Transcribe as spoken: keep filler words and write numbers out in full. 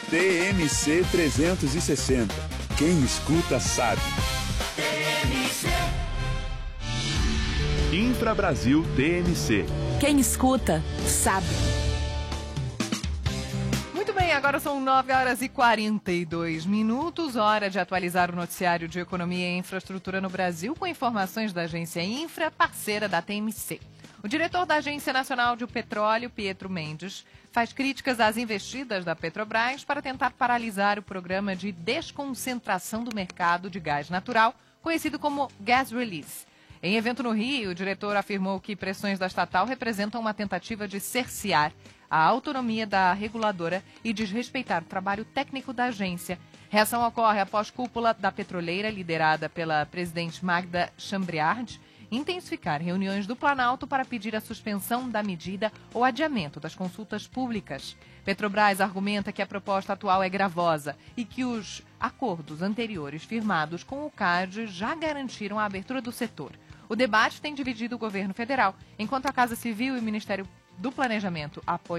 T M C trezentos e sessenta. Quem escuta sabe. Infrabrasil T M C. Quem escuta sabe. Muito bem, agora são nove horas e quarenta e dois minutos, hora de atualizar o noticiário de economia e infraestrutura no Brasil com informações da agência Infra, parceira da T M C. O diretor da Agência Nacional de Petróleo, Pietro Mendes, faz críticas às investidas da Petrobras para tentar paralisar o programa de desconcentração do mercado de gás natural, conhecido como Gas Release. Em evento no Rio, o diretor afirmou que pressões da estatal representam uma tentativa de cercear a autonomia da reguladora e desrespeitar o trabalho técnico da agência. Reação ocorre após cúpula da petroleira, liderada pela presidente Magda Chambriard, intensificar reuniões do Planalto para pedir a suspensão da medida ou adiamento das consultas públicas. Petrobras argumenta que a proposta atual é gravosa e que os acordos anteriores firmados com o C A D já garantiram a abertura do setor. O debate tem dividido o governo federal, enquanto a Casa Civil e o Ministério do Planejamento apoiam